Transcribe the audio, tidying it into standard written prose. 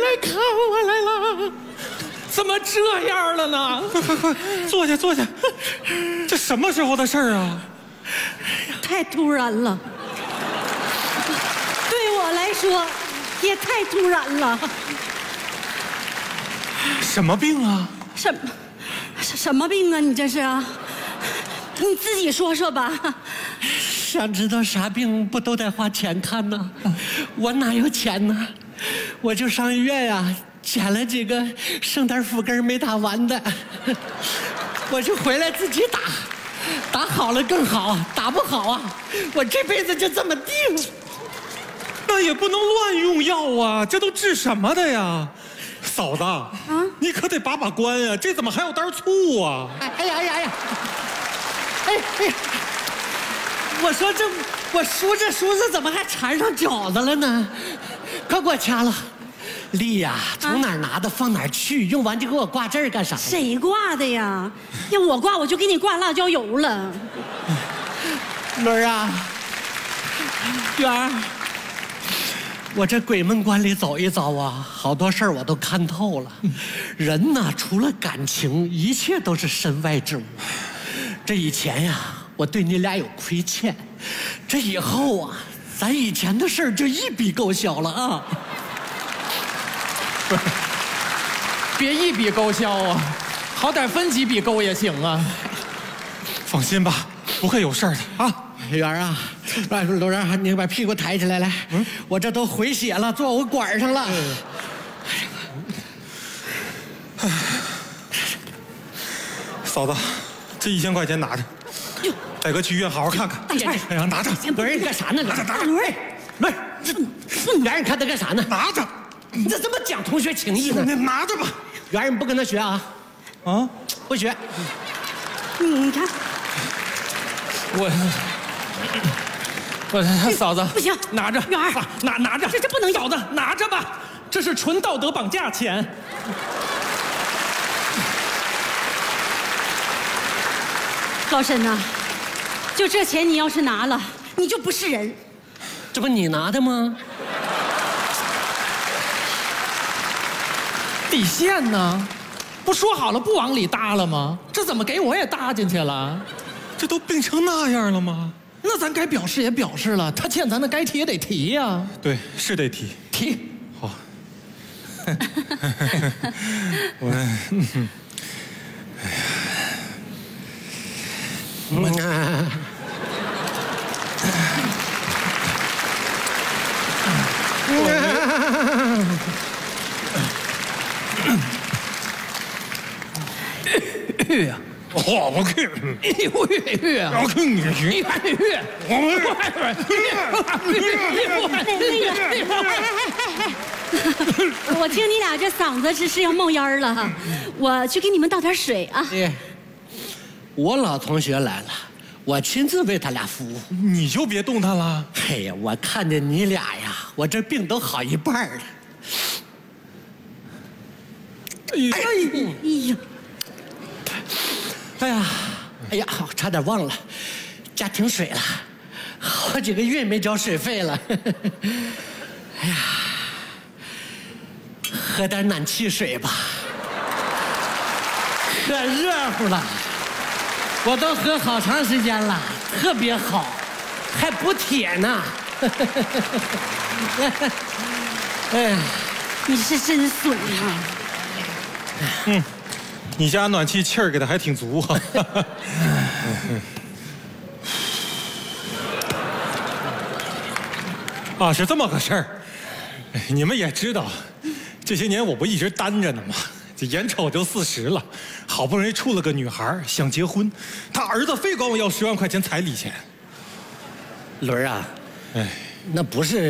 来看我来了。怎么这样了呢？快，坐下坐下。这什么时候的事儿啊？ 太突然了，对我来说也太突然了。 什么病啊？ 什么病啊？你这是啊？你自己说说吧。 想知道啥病不都得花钱看呢？我哪有钱呢？我就上医院呀，捡了几个剩点腹根没打完的，我就回来自己打，打好了更好，打不好啊，我这辈子就这么地了。 那也不能乱用药啊，这都治什么的呀？嫂子，你可得把关呀，这怎么还有袋醋啊？ 哎呀！我说我梳着梳子怎么还缠上饺子了呢？快给我掐了！力呀，从哪儿拿的放哪儿去，用完就给我挂这儿干啥？ 谁挂的呀？要我挂，我就给你挂辣椒油了。 轮儿啊，元儿，我这鬼门关里走一遭啊，好多事儿我都看透了。人呐，除了感情，一切都是身外之物。这以前呀，我对你俩有亏欠，这以后啊，咱以前的事儿就一笔勾销了啊！ 别一笔勾销啊，好歹分几笔勾也行啊。 放心吧，不会有事儿的啊。 元儿啊，罗然，你把屁股抬起来来，我这都回血了，坐我管上了。 嫂子，这1000块钱拿着，带哥去医院好好看看。哎呀，拿着。 轮儿，你干啥呢？ 大轮儿， 轮儿，元儿，你看他干啥呢？ 拿着。 你这怎么讲同学情谊呢？ 你拿着吧。 元儿，你不跟他学啊？ 啊， 不学。 你看， 我嫂子不行， 拿着， 元儿拿着， 这不能嫂子拿着吧，这是纯道德绑架钱。 老沈呐，就这钱你要是拿了，你就不是人。 这不你拿的吗？ 底线呢？不说好了不往里搭了吗？这怎么给我也搭进去了？ 这都病成那样了吗？ 那咱该表示也表示了，他欠咱的该提也得提呀。 对，是得提。 提。 好。我， 血呀！ 我去！ 血啊！ 我去你的血！ 血！ 我听你俩这嗓子是要冒烟了哈，我去给你们倒点水啊。 我老同学来了，我亲自为他俩服务。 你就别动弹了。 哎呀，我看见你俩呀，我这病都好一半了。哎呀，差点忘了，家停水了，好几个月没交水费了。哎呀，喝点暖气水吧，可热乎了，我都喝好长时间了，特别好，还补铁呢。哎呀， 你是真损啊！ 你家暖气气儿给的还挺足啊。啊，是这么个事儿。你们也知道，这些年我不一直单着呢吗？这眼瞅就40了，好不容易处了个女孩，想结婚，他儿子非管我要10万块钱彩礼钱。 轮儿啊， 哎， 那不是